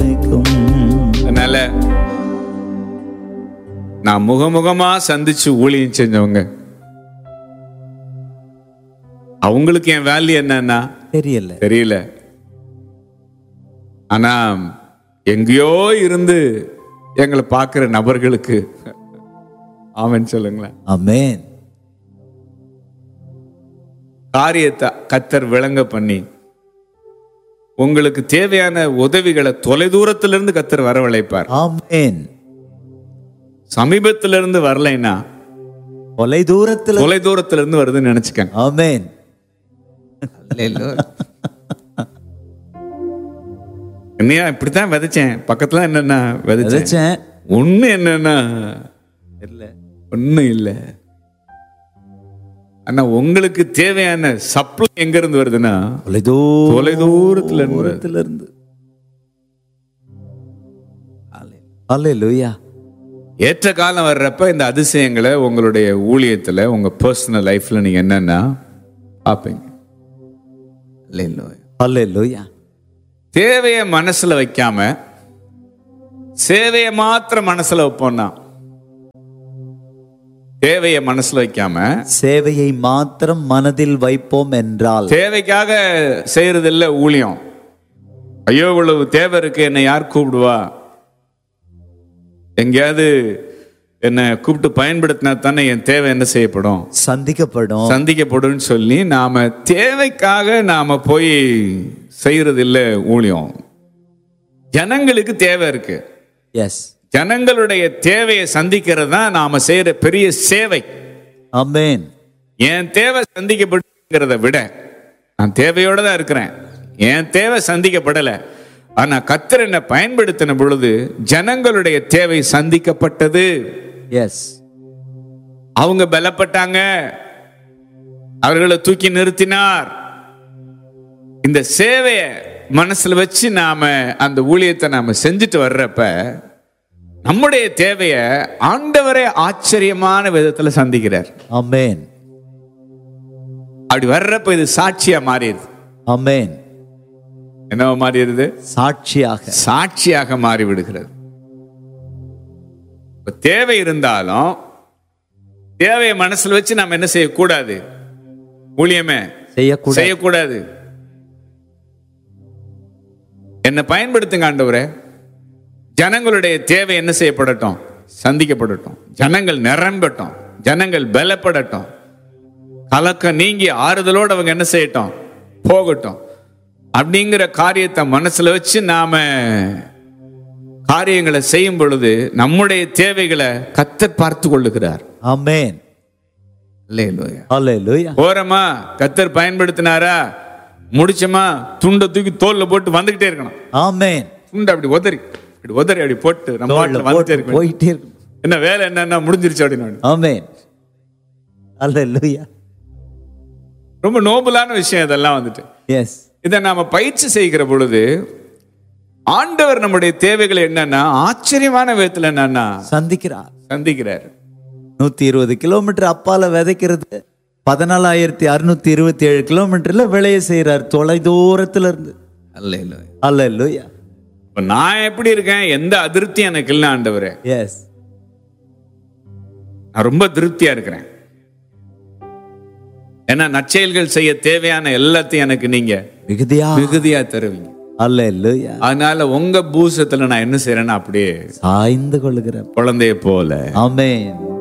வைக்கும். அதனால நான் முகமுகமா சந்திச்சு ஊழியம் செஞ்சவங்க, அவங்களுக்கு என் வேல்யூ என்னன்னா தெரியல. ஆனா எங்கேயோ இருந்து எங்களை பார்க்கிற நபர்களுக்கு ஆமென் சொல்லுங்களேன். ஆமென். காரியத்தை கர்த்தர் விளங்க பண்ணி உங்களுக்கு தேவையான உதவிகளை தொலைதூரத்திலிருந்து கர்த்தர் வரவழைப்பார். ஆமென். சமீபத்திலிருந்து வரலைன்னா தொலைதூரத்திலிருந்து வருதுன்னு நினைச்சுக்கங்க. ஆமென். என்னையா இப்படித்தான் விதைச்சேன், பக்கத்துல என்னன்னா விதைச்சேன், ஒண்ணு என்னன்னா ஒண்ணும் இல்ல. ஆனா உங்களுக்கு தேவையான சப்ளை எங்க இருந்து வருதுன்னா தொலைதூரத்துல இருந்து. ஹல்லேலூயா. ஏற்ற காலம் வர்றப்ப இந்த அதிசயங்களை உங்களுடைய ஊழியத்துல, உங்க பர்சனல் லைஃப்ல நீங்க என்னன்னா பாப்பீங்க. ஹல்லேலூயா. தேவையை மனசுல வைக்காம சேவையை மாத்திரம் மனசுல வைப்போம்னா, தேவையை மனசுல வைக்காம சேவையை மாத்திரம் மனதில் வைப்போம் என்றால், தேவைக்காக செய்யறது இல்ல ஊழியம். ஐயோ இவ்வளவு தேவை இருக்கு, என்னை யார் கூப்பிடுவா, எங்கேயாவது என்ன கூப்பிட்டு பயன்படுத்தினா தானே என் தேவை என்ன செய்யப்படும், சந்திக்கப்படும் சொல்லி நாம தேவைக்காக நாம போய் செய்யறது இல்ல ஊழியம். ஜனங்களுக்கு தேவை இருக்கு. எஸ், ஜனங்களுடைய தேவையை சந்திக்கிறது தான் நாம செய்யற பெரிய சேவை. ஆமென். என் தேவை சந்திக்கப்படுங்கிறத விட நான் தேவையோட தான் இருக்கிறேன், என் தேவை சந்திக்கப்படல, ஆனா கர்த்தர் என்னை பயன்படுத்தின பொழுது ஜனங்களுடைய தேவை சந்திக்கப்பட்டது. எஸ், அவங்க பலப்பட்டாங்க, அவர்களை தூக்கி நிறுத்தினார். இந்த சேவையை மனசுல வச்சு நாம அந்த ஊழியத்தை நாம செஞ்சுட்டு வர்றப்ப நம்முடைய தேவையை ஆண்டவரே ஆச்சரியமான விதத்துல சந்திக்கிறார். ஆமென். அப்படி வர்றப்ப இது சாட்சியா மாறிடுது. ஆமென். என்னவா மாறிடுது? சாட்சியாக மாறி விடுகிறது. தேவை இருந்தாலும் தேவையை மனசுல வச்சு நாம என்ன செய்யக்கூடாது? ஊழியமே செய்யக்கூடாது. என்ன பயன்படுத்துங்க ஆண்டவரே, ஜனங்களுடைய தேவை என்ன செய்யப்படட்டும், சந்திக்கப்படட்டும், ஜனங்கள் நிரம்பட்டும், ஜனங்கள் பலப்படட்டும், கலக்கம் நீங்கி ஆறுதலோடு அவங்க என்ன செய்யட்டும், போகட்டும். அப்படிங்கிற காரியத்தை மனசுல வச்சு நாம காரியங்களை செய்யும் பொழுது நம்முடைய தேவைகளை கர்த்தர் பார்த்து கொள்ளுகிறார். ஆமென். அல்லேலூயா. போறமா கர்த்தர் பயன்படுத்தினாரா, முடிச்சமா துண்டை தூக்கி தோல்ல போட்டு வந்துகிட்டே இருக்கணும். ஆமென். துண்டை அப்படி உதறி அப்படி போட்டு நம்ம வந்துட்டே இருக்கணும். என்ன வேலை என்னன்னா முடிஞ்சிருச்சு அப்படின்னு. ஆமென். அல்லேலூயா. ரொம்ப நோபலான விஷயம் இதெல்லாம் வந்துட்டு. எஸ், இதை நாம பயிற்சி செய்கிற பொழுது ஆண்டவர் நம்முடைய தேவைகளை என்னன்னா ஆச்சரியமான விதத்துல என்னன்னா சந்திக்கிறார். 120 கிலோமீட்டர் அப்பால விதைக்கிறது 14,627 கிலோமீட்டர்ல விளைய செய்யறார், தொலை தூரத்துல இருந்து. அல்லேலூயா. நான் எப்படி இருக்கேன், எந்த அதிருப்தி எனக்கு இல்லை ஆண்டவரே. எஸ், நான் ரொம்ப திருப்தியா இருக்கிறேன். ஏன்னா நற்செயல்கள் செய்ய தேவையான எல்லாத்தையும் எனக்கு நீங்க மிகுதியா தருவீங்க. அல்லேலூயா. அதனால உங்க பூசத்துல நான் என்ன செய்யறேன்னா அப்படியே சாய்ந்து கொள்ளுகிறேன், குழந்தைய போல. ஆமென்.